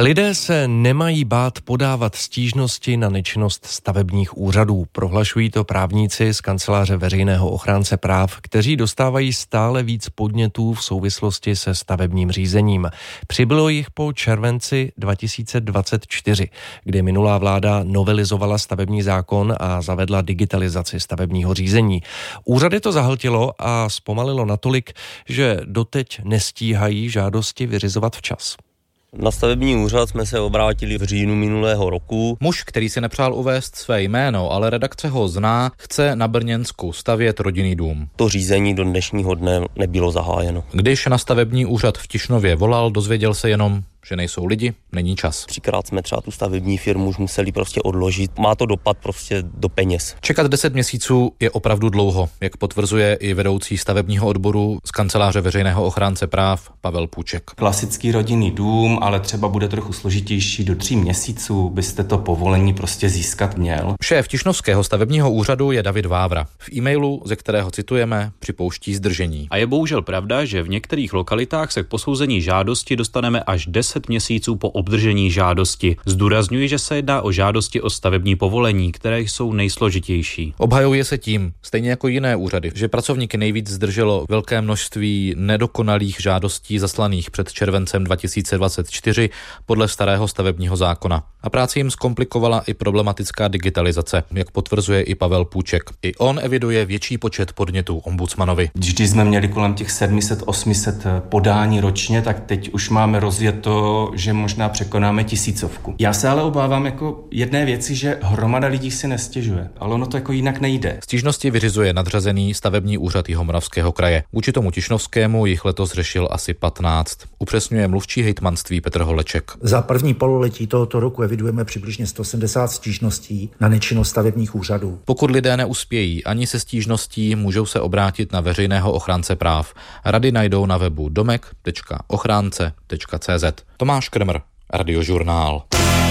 Lidé se nemají bát podávat stížnosti na nečinnost stavebních úřadů. Prohlašují to právníci z Kanceláře veřejného ochránce práv, kteří dostávají stále víc podnětů v souvislosti se stavebním řízením. Přibylo jich po červenci 2024, kdy minulá vláda novelizovala stavební zákon a zavedla digitalizaci stavebního řízení. Úřady to zahltilo a zpomalilo natolik, že doteď nestíhají žádosti vyřizovat včas. Na stavební úřad jsme se obrátili v říjnu minulého roku. Muž, který si nepřál uvést své jméno, ale redakce ho zná, chce na Brněnsku stavět rodinný dům. To řízení do dnešního dne nebylo zahájeno. Když na stavební úřad v Tišnově volal, dozvěděl se jenom, že nejsou lidi, není čas. 3krát jsme třeba tu stavební firmu už museli prostě odložit. Má to dopad prostě do peněz. Čekat 10 měsíců je opravdu dlouho, jak potvrzuje i vedoucí stavebního odboru z Kanceláře veřejného ochránce práv Pavel Půček. Klasický rodinný dům, ale třeba bude trochu složitější, do 3 měsíců byste to povolení prostě získat měl. Šéf Tišnovského stavebního úřadu je David Vávra. V e-mailu, ze kterého citujeme, připouští zdržení. A je bohužel pravda, že v některých lokalitách se k posouzení žádosti dostaneme až 10 měsíců po obdržení žádosti. Zdůrazňuji, že se jedná o žádosti o stavební povolení, které jsou nejsložitější. Obhajuje se tím, stejně jako jiné úřady, že pracovníky nejvíc zdrželo velké množství nedokonalých žádostí zaslaných před červencem 2024 podle starého stavebního zákona. A práci jim zkomplikovala i problematická digitalizace, jak potvrzuje i Pavel Půček. I on eviduje větší počet podnětů ombudsmanovi. Vždy jsme měli kolem těch 700-800 podání ročně, tak teď už máme rozjeto, že možná překonáme 1000. Já se ale obávám jako jedné věci, že hromada lidí si nestěžuje, ale ono to jako jinak nejde. Stížnosti vyřizuje nadřazený stavební úřad Jihomoravského kraje. Vůči tomu Tišnovskému jich letos řešil asi 15. Upřesňuje mluvčí hejtmanství Petr Holeček. Za první pololetí tohoto roku evidujeme přibližně 170 stížností na nečinnost stavebních úřadů. Pokud lidé neuspějí ani se stížností, můžou se obrátit na veřejného ochránce práv. Rady najdou na webu domek.ochránce.cz. Tomáš Krmr, Radiožurnál.